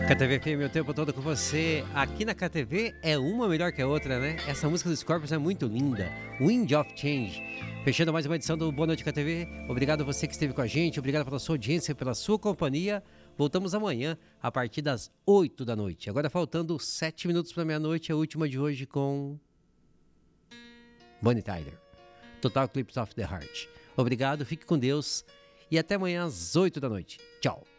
KTV FM o tempo todo com você. Aqui na KTV é uma melhor que a outra, né? Essa música dos Scorpions é muito linda. Wind of Change. Fechando mais uma edição do Boa Noite KTV. Obrigado a você que esteve com a gente. Obrigado pela sua audiência, pela sua companhia. Voltamos amanhã a partir das 8 da noite. Agora faltando 7 minutos para meia-noite. A última de hoje com Bonnie Tyler. Total Eclipse of the Heart. Obrigado, fique com Deus. E até amanhã às 8 da noite. Tchau.